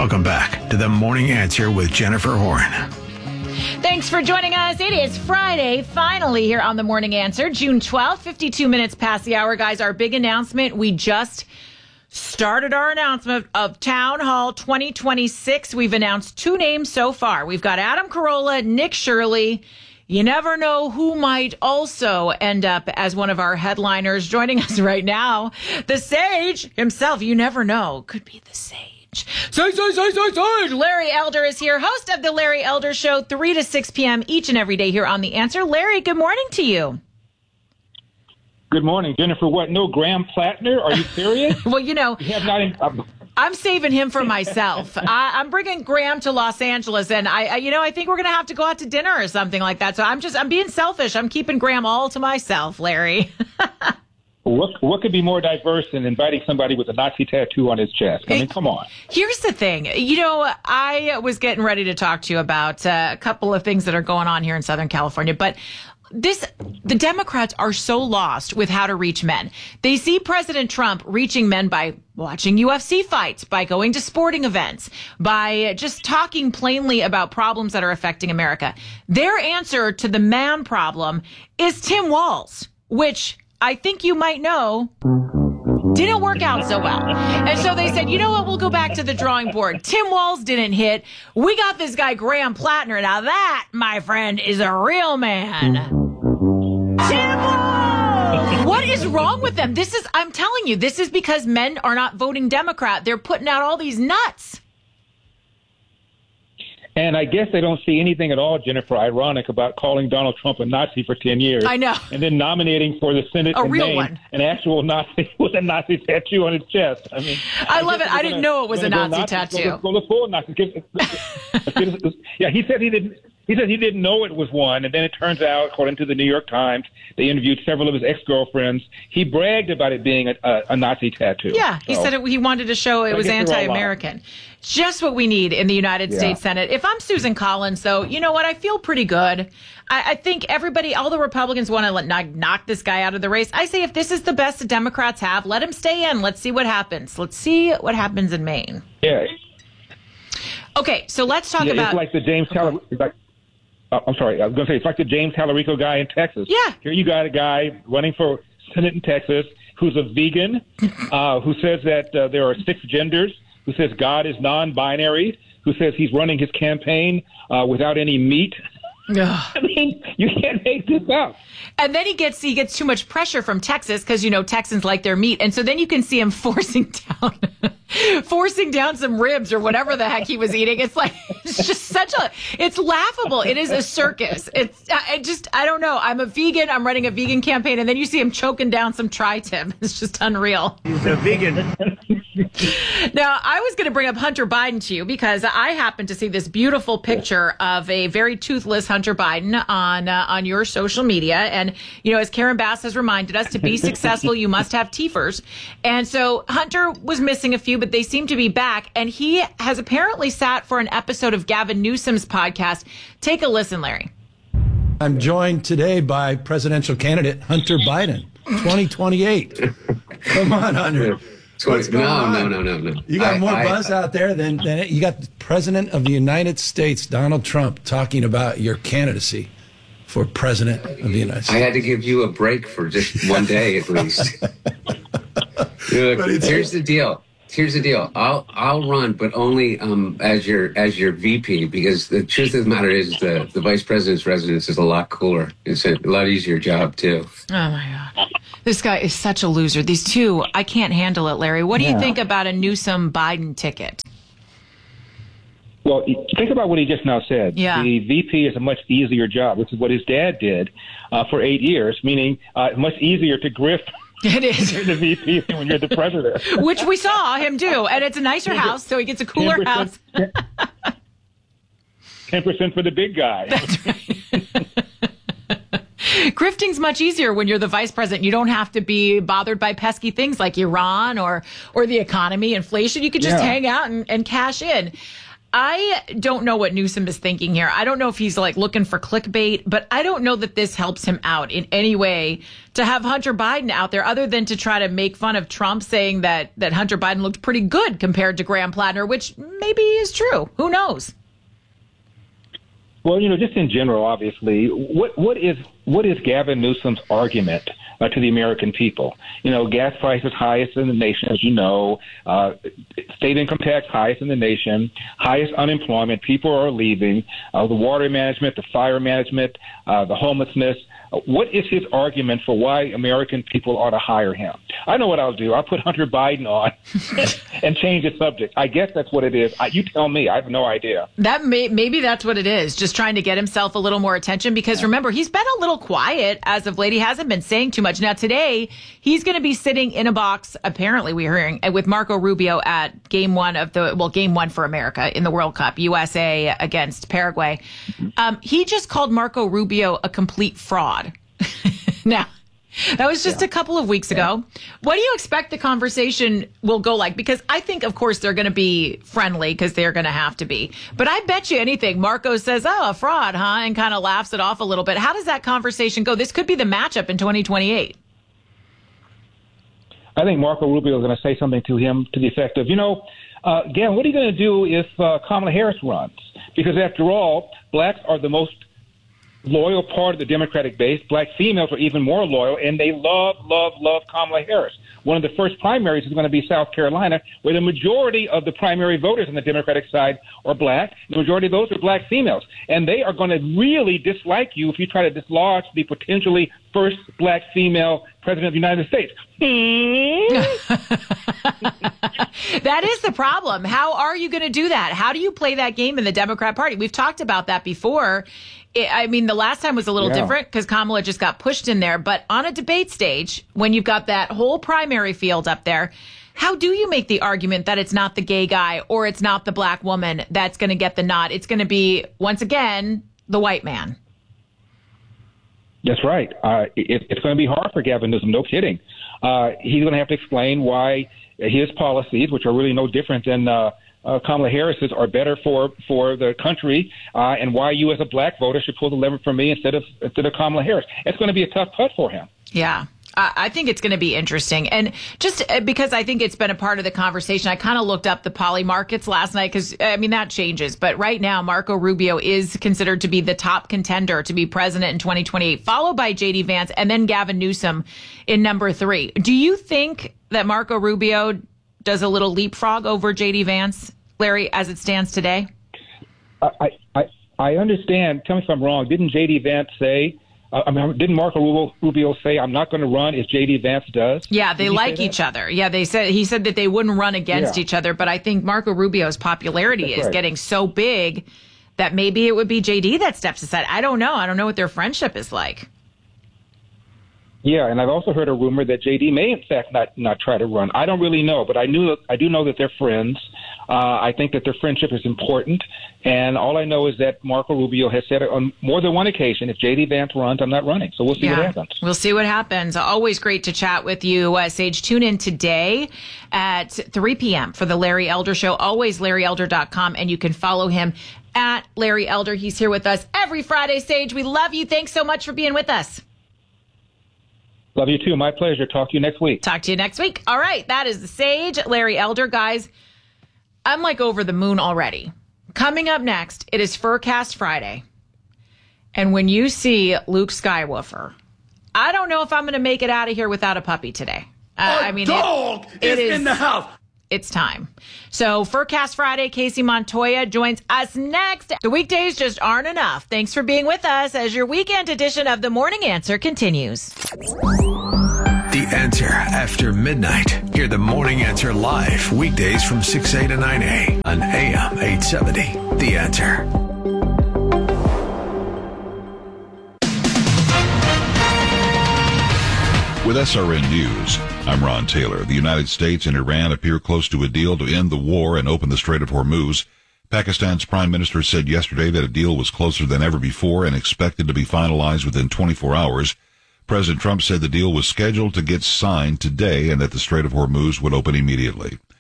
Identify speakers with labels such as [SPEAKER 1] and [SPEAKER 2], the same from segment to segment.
[SPEAKER 1] Welcome back to The Morning Answer with Jennifer Horn.
[SPEAKER 2] Thanks for joining us. It is Friday, finally, here on The Morning Answer, June 12th, 52 minutes past the hour. Guys, our big announcement, we just started our announcement of Town Hall 2026. We've announced 2 names so far. We've got Adam Carolla, Nick Shirley. You never know who might also end up as one of our headliners. Joining us right now, the Sage himself. You never know. Could be the Sage. Sage. Larry Elder is here, host of the Larry Elder Show, 3 to 6 p.m. each and every day here on The Answer. Larry, good morning to you.
[SPEAKER 3] Good morning, Jennifer. What? No Graham Plattner? Are you serious?
[SPEAKER 2] Well, you know,
[SPEAKER 3] you have not.
[SPEAKER 2] I'm saving him for myself. I'm bringing Graham to Los Angeles, and I think we're going to have to go out to dinner or something like that. So I'm being selfish. I'm keeping Graham all to myself, Larry.
[SPEAKER 3] What could be more diverse than inviting somebody with a Nazi tattoo on his chest? I mean, come on.
[SPEAKER 2] Here's the thing. You know, I was getting ready to talk to you about a couple of things that are going on here in Southern California, but the Democrats are so lost with how to reach men. They see President Trump reaching men by watching UFC fights, by going to sporting events, by just talking plainly about problems that are affecting America. Their answer to the man problem is Tim Walz, which I think you might know didn't work out so well. And so they said, you know what, we'll go back to the drawing board. Tim Walz didn't hit. We got this guy, Graham Plattner. Now that, my friend, is a real man. Tim Walz! What is wrong with them? I'm telling you, this is because men are not voting Democrat. They're putting out all these nuts.
[SPEAKER 3] And I guess they don't see anything at all, Jennifer, ironic about calling Donald Trump a Nazi for 10 years.
[SPEAKER 2] I know.
[SPEAKER 3] And then nominating for the Senate
[SPEAKER 2] a
[SPEAKER 3] in
[SPEAKER 2] real
[SPEAKER 3] Maine
[SPEAKER 2] one.
[SPEAKER 3] An actual Nazi with a Nazi tattoo on his chest. I mean,
[SPEAKER 2] I love it. I didn't know it was a Nazi tattoo.
[SPEAKER 3] Go the full Nazi. Yeah, he said he didn't. He said he didn't know it was one, and then it turns out, according to the New York Times, they interviewed several of his ex-girlfriends. He bragged about it being a Nazi tattoo.
[SPEAKER 2] Yeah, he said he wanted to show it was anti-American. Just what we need in the United States Senate. If I'm Susan Collins, though, you know what? I feel pretty good. I think all the Republicans want to knock this guy out of the race. I say if this is the best the Democrats have, let him stay in. Let's see what happens. Let's see what happens in Maine.
[SPEAKER 3] Yeah.
[SPEAKER 2] Okay, so let's talk about...
[SPEAKER 3] It's like the James I'm sorry. I was going to say, it's like the James Tallarico guy in Texas.
[SPEAKER 2] Yeah.
[SPEAKER 3] Here you got a guy running for Senate in Texas who's a vegan, who says that there are 6 genders, who says God is non-binary, who says he's running his campaign without any meat. I mean, you can't make this up.
[SPEAKER 2] And then he gets too much pressure from Texas because, Texans like their meat. And so then you can see him forcing down some ribs or whatever the heck he was eating. It's like, it's just it's laughable. It is a circus. I don't know. I'm a vegan. I'm running a vegan campaign. And then you see him choking down some tri-tip. It's just unreal.
[SPEAKER 1] He's a vegan.
[SPEAKER 2] Now, I was going to bring up Hunter Biden to you because I happened to see this beautiful picture of a very toothless Hunter Biden on your social media. And, as Karen Bass has reminded us, to be successful, you must have teethers. And so Hunter was missing a few, but they seem to be back. And he has apparently sat for an episode of Gavin Newsom's podcast. Take a listen, Larry.
[SPEAKER 4] I'm joined today by presidential candidate Hunter Biden, 2028. Come on, Hunter. What's going on?
[SPEAKER 5] No.
[SPEAKER 4] You got more buzz out there than you got the President of the United States, Donald Trump, talking about your candidacy for President of the United States.
[SPEAKER 5] I had to give you a break for just one day at least. Look, here's the deal. I'll run, but only as your VP, because the truth of the matter is the vice president's residence is a lot cooler. It's a lot easier job too.
[SPEAKER 2] Oh my God. This guy is such a loser. These two, I can't handle it, Larry. What do you think about a Newsom-Biden ticket?
[SPEAKER 3] Well, think about what he just now said.
[SPEAKER 2] Yeah.
[SPEAKER 3] The VP is a much easier job, which is what his dad did for 8 years, meaning much easier to grift.
[SPEAKER 2] It is.
[SPEAKER 3] You're the VP when you're the president.
[SPEAKER 2] Which we saw him do. And it's a nicer house, so he gets a cooler
[SPEAKER 3] 10%,
[SPEAKER 2] house.
[SPEAKER 3] 10% for the big guy.
[SPEAKER 2] That's right. Grifting's much easier when you're the vice president. You don't have to be bothered by pesky things like Iran or the economy, inflation. You could just hang out and cash in. I don't know what Newsom is thinking here. I don't know if he's like looking for clickbait, but I don't know that this helps him out in any way to have Hunter Biden out there other than to try to make fun of Trump saying that Hunter Biden looked pretty good compared to Graham Plattner, which maybe is true. Who knows?
[SPEAKER 3] Well, just in general, obviously, what is Gavin Newsom's argument to the American people? Gas prices highest in the nation, as you know, state income tax highest in the nation, highest unemployment, people are leaving, the water management, the fire management, the homelessness. What is his argument for why American people ought to hire him? I know what I'll do. I'll put Hunter Biden on and change the subject. I guess that's what it is. You tell me. I have no idea.
[SPEAKER 2] Maybe that's what it is. Just trying to get himself a little more attention because remember, he's been a little quiet as of late. He hasn't been saying too much. Now today, he's going to be sitting in a box, apparently we're hearing, with Marco Rubio at game one for America in the World Cup, USA against Paraguay. He just called Marco Rubio a complete fraud. Now, that was just a couple of weeks ago. What do you expect the conversation will go like? Because I think, of course, they're going to be friendly because they're going to have to be. But I bet you anything, Marco says, a fraud, huh? And kind of laughs it off a little bit. How does that conversation go? This could be the matchup in 2028.
[SPEAKER 3] I think Marco Rubio is going to say something to him to the effect of, again, what are you going to do if Kamala Harris runs? Because after all, blacks are the most loyal part of the Democratic base. Black females are even more loyal, and they love Kamala Harris. One of the first primaries is going to be South Carolina, where the majority of the primary voters on the Democratic side are black. The majority of those are black females. And they are going to really dislike you if you try to dislodge the potentially first black female president of the United States.
[SPEAKER 2] That is the problem. How are you going to do that? How do you play that game in the Democrat Party? We've talked about that before. The last time was a little different because Kamala just got pushed in there. But on a debate stage, when you've got that whole primary field up there, how do you make the argument that it's not the gay guy or it's not the black woman that's going to get the nod? It's going to be, once again, the white man.
[SPEAKER 3] That's right. It's going to be hard for Gavin Newsom, no kidding. He's going to have to explain why his policies, which are really no different than Kamala Harris's, are better for the country, and why you as a black voter should pull the lever for me instead of Kamala Harris. It's going to be a tough putt for him.
[SPEAKER 2] Yeah. I think it's going to be interesting. And just because I think it's been a part of the conversation, I kind of looked up the poly markets last night because, that changes. But right now, Marco Rubio is considered to be the top contender to be president in 2028, followed by J.D. Vance and then Gavin Newsom in number 3. Do you think that Marco Rubio does a little leapfrog over J.D. Vance, Larry, as it stands today?
[SPEAKER 3] I understand. Tell me if I'm wrong. Didn't J.D. Vance say, didn't Marco Rubio say, I'm not going to run if J.D. Vance does?
[SPEAKER 2] Yeah, they like each other. Yeah, he said that they wouldn't run against each other. But I think Marco Rubio's popularity is getting so big that maybe it would be J.D. that steps aside. I don't know. I don't know what their friendship is like.
[SPEAKER 3] Yeah, and I've also heard a rumor that J.D. may, in fact, not try to run. I don't really know, but I do know that they're friends. I think that their friendship is important, and all I know is that Marco Rubio has said on more than one occasion, if J.D. Vance runs, I'm not running. So we'll see what happens.
[SPEAKER 2] We'll see what happens. Always great to chat with you, Sage. Tune in today at 3 p.m. for the Larry Elder Show. Always LarryElder.com, and you can follow him at Larry Elder. He's here with us every Friday, Sage. We love you. Thanks so much for being with us.
[SPEAKER 3] Love you too. My pleasure. Talk to you next week.
[SPEAKER 2] Talk to you next week. All right. That is the Sage, Larry Elder. Guys, I'm like over the moon already. Coming up next, it is Furcast Friday. And when you see Luke Skywoofer, I don't know if I'm going to make it out of here without a puppy today.
[SPEAKER 4] Dog is in the house.
[SPEAKER 2] It's time. So Furcast Friday, Casey Montoya joins us next. The weekdays just aren't enough. Thanks for being with us as your weekend edition of The Morning Answer continues.
[SPEAKER 1] The Answer after midnight. Hear The Morning Answer live weekdays from 6A to 9A on AM 870. The Answer.
[SPEAKER 6] With SRN News, I'm Ron Taylor. The United States and Iran appear close to a deal to end the war and open the Strait of Hormuz. Pakistan's prime minister said yesterday that a deal was closer than ever before and expected to be finalized within 24 hours. President Trump said the deal was scheduled to get signed today and that the Strait of Hormuz would open immediately.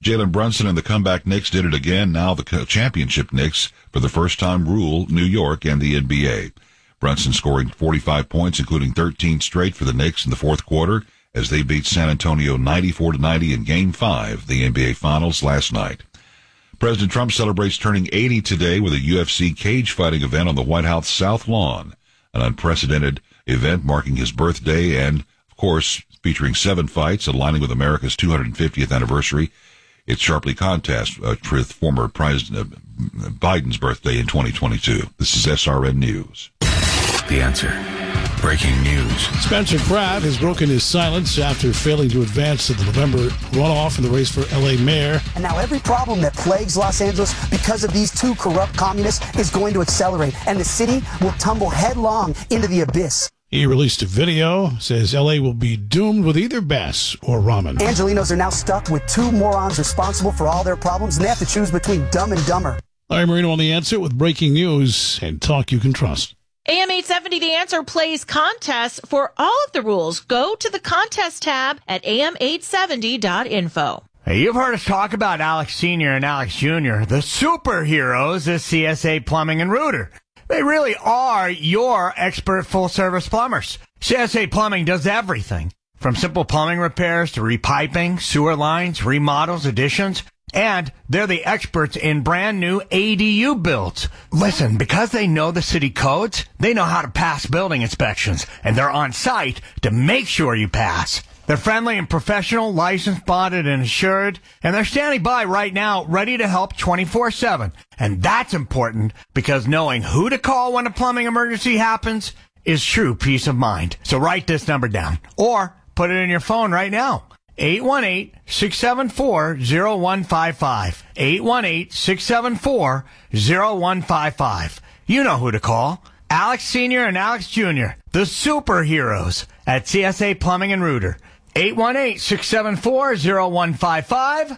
[SPEAKER 6] Jalen Brunson and the comeback Knicks did it again. Now the championship Knicks, for the first time, rule New York and the NBA. Brunson scoring 45 points, including 13 straight for the Knicks in the fourth quarter, as they beat San Antonio 94-90 in Game 5 of the NBA Finals last night. President Trump celebrates turning 80 today with a UFC cage fighting event on the White House South Lawn, an unprecedented event marking his birthday and, of course, featuring 7 fights aligning with America's 250th anniversary. It sharply contrasts with former President Biden's birthday in 2022. This is SRN News.
[SPEAKER 1] The Answer. Breaking news.
[SPEAKER 7] Spencer Pratt has broken his silence after failing to advance to the November runoff in the race for L.A. mayor.
[SPEAKER 8] And now every problem that plagues Los Angeles because of these 2 corrupt communists is going to accelerate, and the city will tumble headlong into the abyss.
[SPEAKER 7] He released a video, says L.A. will be doomed with either Bass or ramen.
[SPEAKER 8] Angelinos are now stuck with 2 morons responsible for all their problems, and they have to choose between Dumb and Dumber.
[SPEAKER 7] Larry Marino on The Answer with breaking news and talk you can trust.
[SPEAKER 2] AM 870 The Answer plays contests for all of the rules. Go to the contest tab at am870.info.
[SPEAKER 9] Hey, you've heard us talk about Alex Sr. and Alex Jr., the superheroes of CSA Plumbing and Rooter. They really are your expert full-service plumbers. CSA Plumbing does everything, from simple plumbing repairs to repiping, sewer lines, remodels, additions. And they're the experts in brand new ADU builds. Listen, because they know the city codes, they know how to pass building inspections, and they're on site to make sure you pass. They're friendly and professional, licensed, bonded, and assured, and they're standing by right now, ready to help 24/7. And that's important because knowing who to call when a plumbing emergency happens is true peace of mind. So write this number down or put it in your phone right now. 818-674-0155. 818-674-0155. You know who to call. Alex Sr. and Alex Jr., the superheroes at CSA Plumbing and Rooter. 818-674-0155.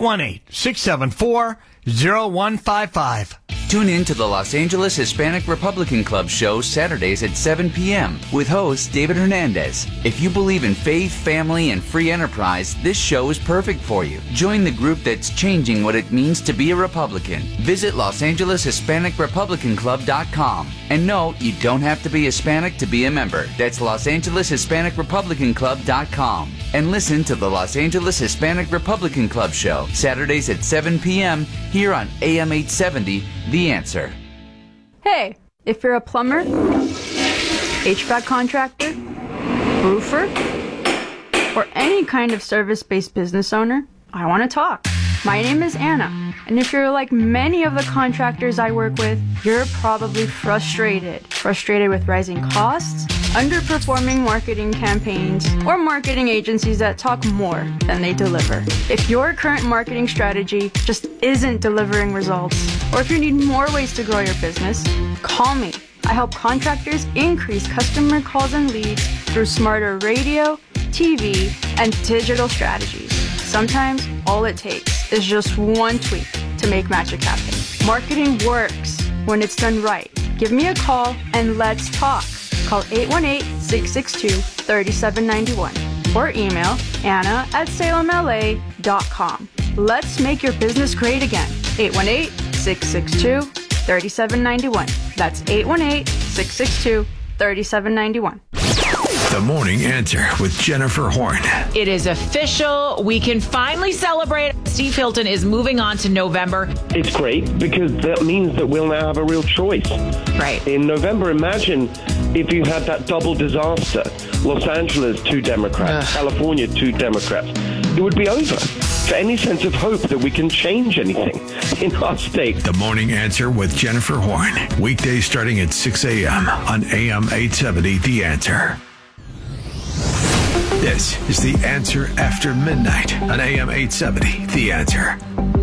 [SPEAKER 9] 818-674-0155.
[SPEAKER 10] Tune in to the Los Angeles Hispanic Republican Club show Saturdays at 7 p.m. with host David Hernandez. If you believe in faith, family, and free enterprise, this show is perfect for you. Join the group that's changing what it means to be a Republican. Visit LosAngelesHispanicRepublicanClub.com. And no, you don't have to be Hispanic to be a member. That's LosAngelesHispanicRepublicanClub.com. And listen to the Los Angeles Hispanic Republican Club show Saturdays at 7 p.m. here on AM 870, The Answer.
[SPEAKER 11] Hey, if you're a plumber, HVAC contractor, roofer, or any kind of service-based business owner, I want to talk. My name is Anna, and if you're like many of the contractors I work with, you're probably frustrated with rising costs, underperforming marketing campaigns, or marketing agencies that talk more than they deliver. If your current marketing strategy just isn't delivering results, or if you need more ways to grow your business, call me. I help contractors increase customer calls and leads through smarter radio, TV, and digital strategies. Sometimes all it takes is just one tweak to make magic happen. Marketing works when it's done right. Give me a call and let's talk. Call 818-662-3791 or email anna@salemla.com. Let's make your business great again. 818-662-3791. That's 818-662-3791.
[SPEAKER 1] The Morning Answer with Jennifer Horn.
[SPEAKER 2] It is official. We can finally celebrate. Steve Hilton is moving on to November.
[SPEAKER 12] It's great because that means that we'll now have a real choice.
[SPEAKER 2] Right.
[SPEAKER 12] In November, imagine if you had that double disaster. Los Angeles, 2 Democrats. California, 2 Democrats. It would be over. For any sense of hope that we can change anything in our state.
[SPEAKER 1] The Morning Answer with Jennifer Horn. Weekdays starting at 6 a.m. on AM 870, The Answer. This is The Answer After Midnight on AM 870, The Answer.